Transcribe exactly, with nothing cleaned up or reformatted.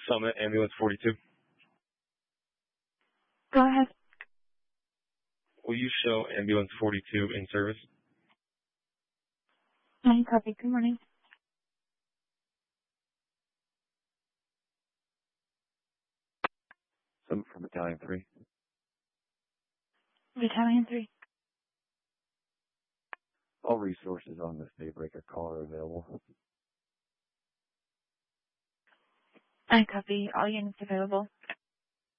Summit Ambulance forty-two. Go ahead. Will you show Ambulance forty-two in service? I copy. Good morning. Summit from Battalion three. Battalion three. All resources on this Daybreaker call are available. I copy. All units available.